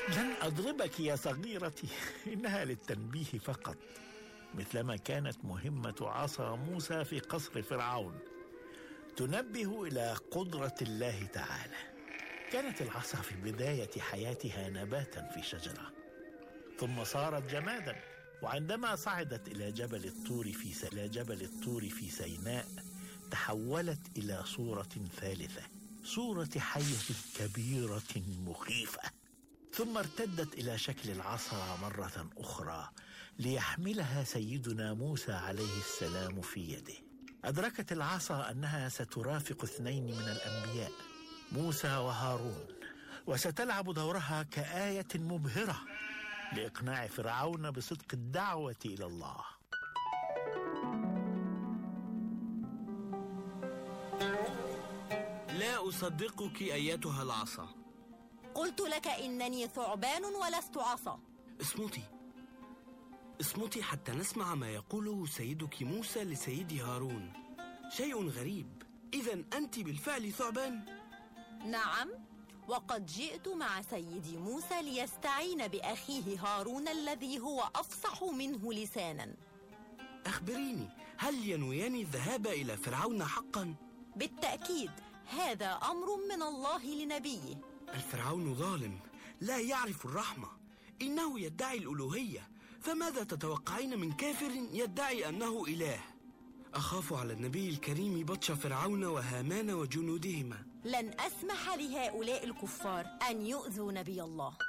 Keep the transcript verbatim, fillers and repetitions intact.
لن أضربك يا صغيرتي، إنها للتنبيه فقط، مثلما كانت مهمة عصا موسى في قصر فرعون، تنبه إلى قدرة الله تعالى. كانت العصا في بداية حياتها نباتا في شجرة، ثم صارت جمادا، وعندما صعدت إلى جبل الطور في إلى جبل الطور في سيناء تحولت إلى صورة ثالثة، صورة حية كبيرة مخيفة، ثم ارتدت إلى شكل العصا مرة أخرى ليحملها سيدنا موسى عليه السلام في يده. أدركت العصا أنها سترافق اثنين من الأنبياء، موسى وهارون، وستلعب دورها كآية مبهرة لإقناع فرعون بصدق الدعوة إلى الله. لا أصدقك أيتها العصا. قلت لك إنني ثعبان ولست عصا. اصمتي اصمتي حتى نسمع ما يقوله سيدك موسى لسيدي هارون. شيء غريب، إذن أنت بالفعل ثعبان؟ نعم، وقد جئت مع سيدي موسى ليستعين بأخيه هارون الذي هو أفصح منه لسانا. أخبريني، هل ينويان الذهاب إلى فرعون حقا؟ بالتأكيد، هذا أمر من الله لنبيه. الفرعون ظالم، لا يعرف الرحمة، إنه يدعي الألوهية، فماذا تتوقعين من كافر يدعي أنه إله؟ أخاف على النبي الكريم بطش فرعون وهامان وجنودهما. لن أسمح لهؤلاء الكفار أن يؤذوا نبي الله.